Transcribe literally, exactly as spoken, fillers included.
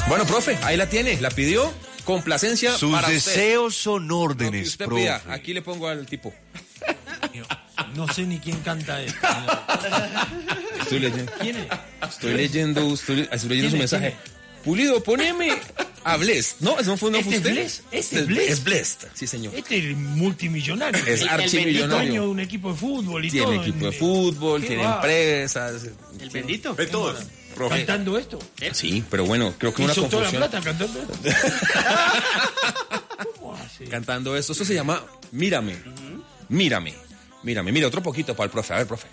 Bueno, profe, ahí la tiene, la pidió. Complacencia Sus para deseos usted. son órdenes, Lo que usted profe. pida, aquí le pongo al tipo. No sé ni quién canta esto. Estoy leyendo. ¿Quién es? Estoy leyendo, estoy, estoy leyendo su ¿Quién es? mensaje. ¿Quién Pulido, poneme a Blessed. No, eso no fue, no ¿Este fue es usted. Blessed? ¿Este es Es- Blessed? Es Blessed, sí señor. Este es multimillonario. Es El- archimillonario. el dueño de un equipo de fútbol y Tiene todo. equipo de en- fútbol, ¿Qué tiene va? empresas. ¿El bendito? De todos. Profe. ¿Cantando esto? Sí, pero bueno, creo que una ¿Hizo toda la confusión. plata cantando esto? ¿Cómo hace? Cantando esto. Eso se llama Mírame. Mírame. Mírame. Mira, otro poquito para el profe. A ver, profe.